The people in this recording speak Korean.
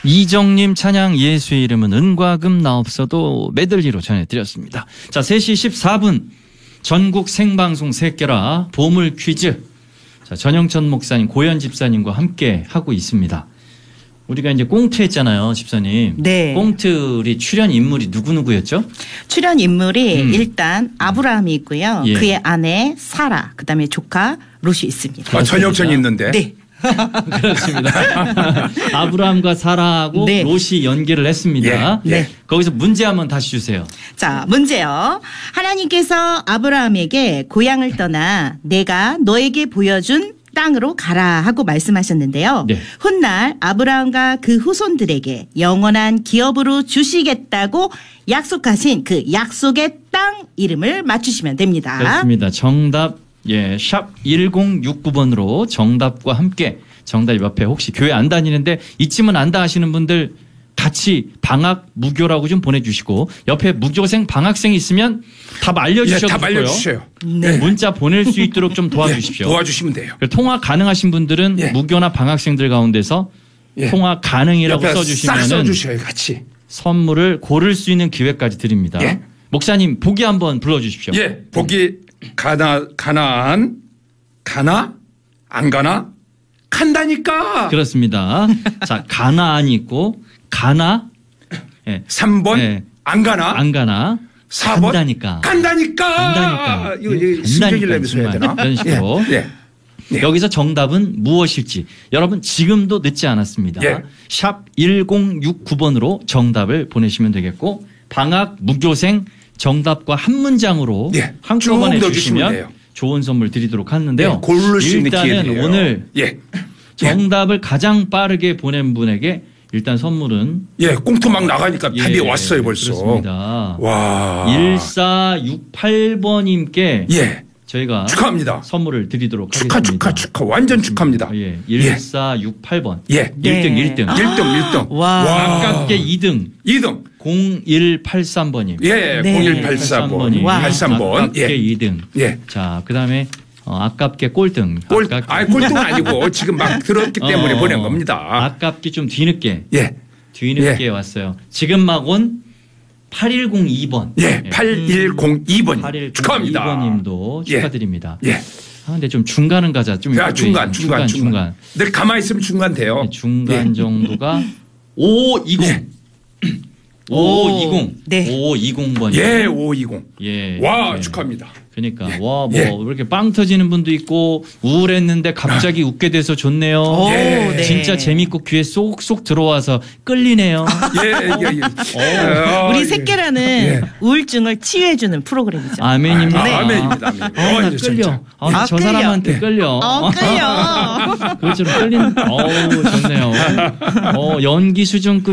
이정님 찬양 예수의 이름은 은과 금 나 없어도 메들리로 전해드렸습니다. 자, 3시 14분 전국 생방송 새끼라 보물 퀴즈. 자, 전영천 목사님, 고현 집사님과 함께 하고 있습니다. 우리가 이제 꽁트 했잖아요, 집사님. 네. 꽁트 우리 출연 인물이 누구였죠? 출연 인물이 일단 아브라함이 있고요. 예. 그의 아내 사라, 그다음에 조카 롯이 있습니다. 전역전이 있는데. 네. 그렇습니다. 아브라함과 사라하고 네. 롯이 연기를 했습니다. 예. 네. 거기서 문제 한번 다시 주세요. 자, 문제요. 하나님께서 아브라함에게 고향을 떠나 내가 너에게 보여준 땅으로 가라 하고 말씀하셨는데요. 네. 훗날 아브라함과 그 후손들에게 영원한 기업으로 주시겠다고 약속하신 그 약속의 땅 이름을 맞추시면 됩니다. 그렇습니다. 정답 샵 1069번으로 정답과 함께 정답 옆에 혹시 교회 안 다니는데 이쯤은 안다 하시는 분들 같이 방학 무교라고 좀 보내주시고 옆에 무교생 방학생이 있으면 답 알려주셔도 답 좋고요. 알려주세요. 네. 문자 보낼 수 있도록 좀 도와주십시오. 도와주시면 돼요. 통화 가능하신 분들은 예. 무교나 방학생들 가운데서 예. 통화 가능이라고 옆에 싹 써주시면 써주셔요, 같이. 선물을 고를 수 있는 기회까지 드립니다. 예. 목사님 보기 한번 불러주십시오. 예, 보기 가나안, 가나, 안 가나, 간다니까. 그렇습니다. 자, 가나안이 있고 가나, 예. 3번, 예. 안 가나, 안 가나, 4번, 간다니까. 간다니까. 이거 숨겨질 내면서 해야 되나? 이런 식으로. 예. 예. 여기서 정답은 무엇일지 여러분 지금도 늦지 않았습니다. 예. 샵 1069번으로 정답을 보내시면 되겠고 방학 무교생 정답과 한 문장으로 예. 한꺼번에 쭉 넣어주시면 주시면 돼요. 좋은 선물 드리도록 하는데요. 예, 고를 수 있는 일단은 기회예요. 오늘 예. 정답을 가장 빠르게 보낸 분에게 일단 선물은 예, 꽁트 막 나가니까 답이 왔어요, 벌써. 그렇습니다. 와. 1468번님께 예. 저희가 축하합니다. 선물을 드리도록 축하, 하겠습니다. 축하. 완전 축하합니다. 예, 1468번. 예. 1등, 네. 1등. 1등. 와. 아깝게 2등. 2등. 0183번님. 예, 네. 0184번. 와. 83번. 아깝게 예. 2등. 예. 자, 그 다음에 아깝게 꼴등. 꼴등은 아니고 지금 막 들었기 때문에 보낸 겁니다. 아깝게 좀 뒤늦게. 예. 뒤늦게 왔어요. 지금 막 온 8102번. 예. 8102번. 축하합니다. 8102번님도 예. 축하드립니다. 예. 아, 근데 좀 중간은 가자. 좀 야, 중간. 늘 가만히 있으면 중간 돼요. 네, 중간 예. 정도가 520. 예. 520. 네. 520번이요. 예, 520. 예. 와, 예. 축하합니다. 그러니까 예. 와, 뭐 예. 이렇게 빵 터지는 분도 있고 우울했는데 갑자기 웃게 돼서 좋네요. 오, 예. 네. 진짜 재밌고 귀에 쏙쏙 들어와서 끌리네요. 예. 우리 새끼라는 예. 우울증을 치유해주는 프로그램이죠. 아멘입니다. 네. 아멘입니다. 아멘. 나 이제 끌려. 진짜. 아, 저 끌려. 사람한테 끌려. 끌려. 그것처럼 끌린. 어우, 좋네요. 연기 수준급